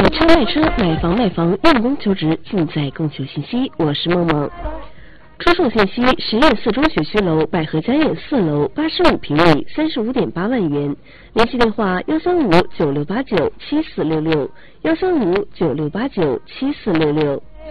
车卖车，买房卖房，用工求职，尽在供求信息。我是梦梦。出售信息：实验四中学区楼百合家宴4楼85平米，35.8万元。联系电话：13596897466，13596897466。